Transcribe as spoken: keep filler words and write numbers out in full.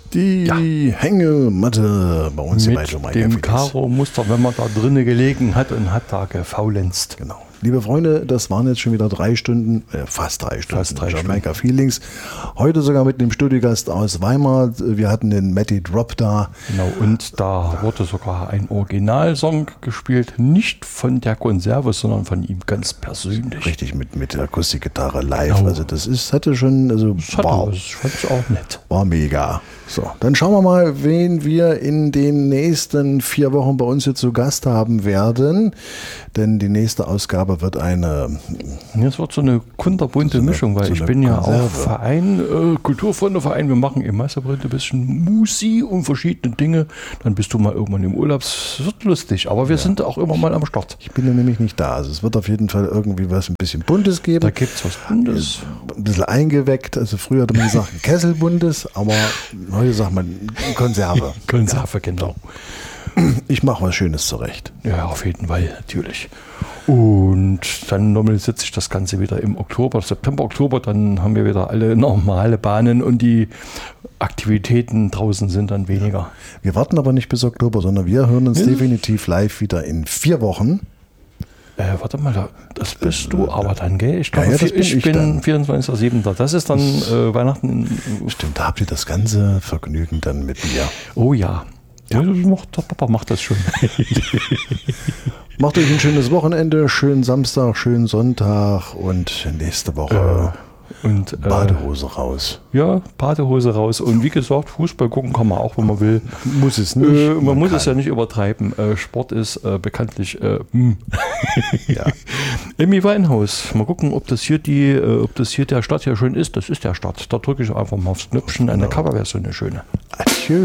Die ja. Hängematte bei uns mit hier bei dem Karo-Muster, wenn man da drinnen gelegen hat und hat da gefaulenzt. Genau. Liebe Freunde, das waren jetzt schon wieder drei Stunden, äh, fast drei Stunden, fast drei Jamaica Feelings. Heute sogar mit einem Studiogast aus Weimar. Wir hatten den Matty Drop da. Genau, und da wurde sogar ein Originalsong gespielt, nicht von der Konserve, sondern von ihm ganz persönlich. Richtig, mit, mit der Akustikgitarre live. Genau. Also das ist, hatte schon, also das hatte wow. was. Ich fand es auch nett. War mega. So, dann schauen wir mal, wen wir in den nächsten vier Wochen bei uns hier zu Gast haben werden. Denn die nächste Ausgabe wird eine... Es wird so eine kunterbunte so eine, Mischung, weil so ich bin ja Konserve. auch Verein, äh, Kulturfreundeverein. Wir machen im Meisterbrand ein bisschen Musik und verschiedene Dinge. Dann bist du mal irgendwann im Urlaub. Es wird lustig, aber wir ja. sind auch immer mal am Start. Ich bin ja nämlich nicht da. Also es wird auf jeden Fall irgendwie was ein bisschen Buntes geben. Da gibt es was Buntes. Ein bisschen eingeweckt. Also früher hat man gesagt Kesselbuntes, aber heute sagt man Konserve. Konserve, genau. Ich mache was Schönes zurecht. Ja, auf jeden Fall, natürlich. Und dann normalisiert sich das Ganze wieder im Oktober, September, Oktober. Dann haben wir wieder alle normale Bahnen und die Aktivitäten draußen sind dann weniger. Wir warten aber nicht bis Oktober, sondern wir hören uns ja. definitiv live wieder in vier Wochen. Äh, warte mal, das bist du aber dann, gell? Ich, glaube, ja, ja, bin ich, ich bin vierundzwanzigster siebter Das ist dann äh, Weihnachten. In, Stimmt, da habt ihr das ganze Vergnügen dann mit mir. Oh ja. Ja, das macht, der Papa macht das schon. Macht euch ein schönes Wochenende, schönen Samstag, schönen Sonntag und nächste Woche äh, und, äh, Badehose raus. Ja, Badehose raus. Und wie gesagt, Fußball gucken kann man auch, wenn man will. Muss es nicht. Äh, man, man muss kann. es ja nicht übertreiben. Äh, Sport ist äh, bekanntlich äh, ja. Amy Winehouse. Mal gucken, ob das hier die, äh, ob das hier der Start ja schön ist. Das ist der Start. Da drücke ich einfach mal aufs Knöpfchen. Eine genau. Coverversion, eine schöne. Adieu.